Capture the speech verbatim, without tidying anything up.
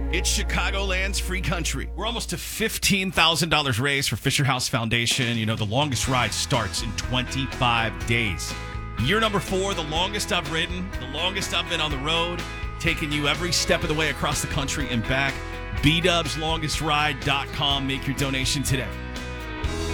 It's Chicagoland's free country. We're almost to fifteen thousand dollars raised for Fisher House Foundation. You know, the longest ride starts in twenty-five days. Year number four, the longest I've ridden, the longest I've been on the road, taking you every step of the way across the country and back. B Dubs Longest Ride dot com. Make your donation today.